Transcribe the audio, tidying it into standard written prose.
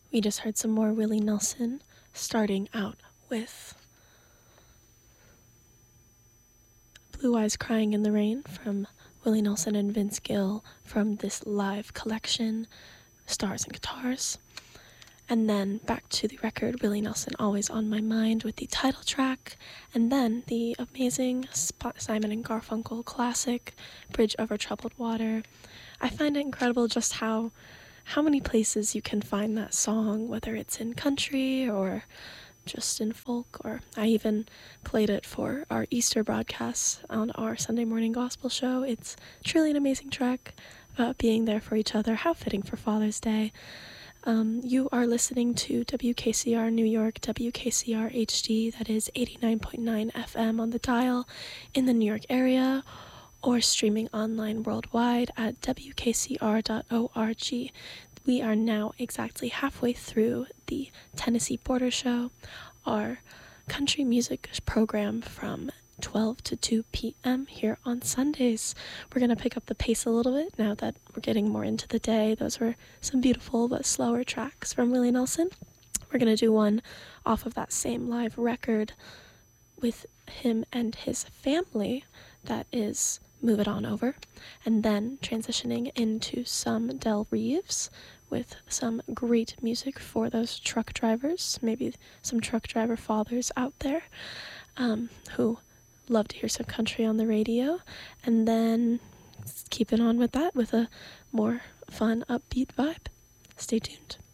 We just heard some more Willie Nelson, starting out with Blue Eyes Crying in the Rain from Willie Nelson and Vince Gill from this live collection, Stars and Guitars. And then back to the record, Willie Nelson, Always on My Mind, with the title track, and then the amazing Simon and Garfunkel classic, Bridge Over Troubled Water. I find it incredible just how many places you can find that song, whether it's in country or just in folk, or I even played it for our Easter broadcasts on our Sunday morning gospel show. It's truly an amazing track about being there for each other. How fitting for Father's Day. You are listening to WKCR New York, WKCR HD, that is 89.9 FM on the dial in the New York area, or streaming online worldwide at wkcr.org. We are now exactly halfway through the Tennessee Border Show, our country music program from 12 to 2 p.m. here on Sundays. We're going to pick up the pace a little bit now that we're getting more into the day. Those were some beautiful but slower tracks from Willie Nelson. We're going to do one off of that same live record with him and his family, that is Move It On Over, and then transitioning into some Del Reeves with some great music for those truck drivers, maybe some truck driver fathers out there who love to hear some country on the radio, and then keep it on with that with a more fun, upbeat vibe. Stay tuned.